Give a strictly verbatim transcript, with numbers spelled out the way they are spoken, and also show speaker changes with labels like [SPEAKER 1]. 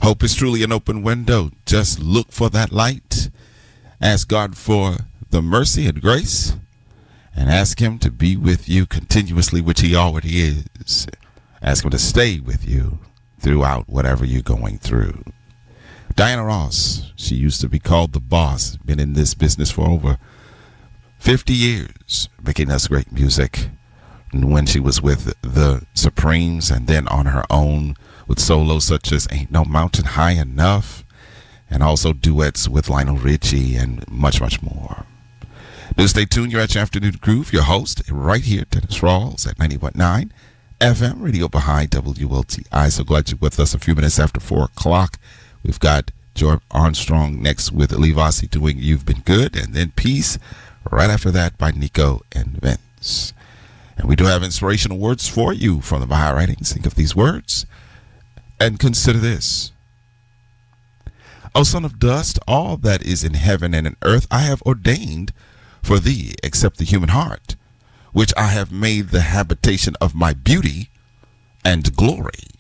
[SPEAKER 1] Hope is truly an open window. Just look for that light. Ask God for the mercy and grace, and ask him to be with you continuously, which he already is. Ask him to stay with you throughout whatever you're going through. Diana Ross, she used to be called the boss, been in this business for over fifty years, making us great music. And when she was with the Supremes and then on her own with solos such as Ain't No Mountain High Enough, and also duets with Lionel Richie and much, much more. Do stay tuned. You're at your Afternoon Groove. Your host right here, Dennis Rawls at ninety point nine F M, Radio Behind W L T I. So glad you're with us a few minutes after four o'clock. We've got George Armstrong next with Levasi doing You've Been Good, and then Peace right after that by Nico and Vince. And we do have inspirational words for you from the Baha'i writings. Think of these words and consider this. O son of dust, all that is in heaven and in earth I have ordained for thee, except the human heart, which I have made the habitation of my beauty and glory.